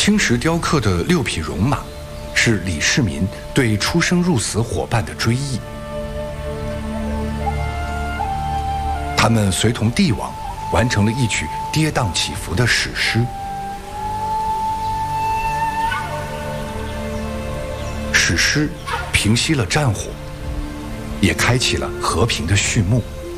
青石雕刻的6匹戎马，是李世民对出生入死伙伴的追忆。他们随同帝王，完成了一曲跌宕起伏的史诗。史诗平息了战火，也开启了和平的序幕。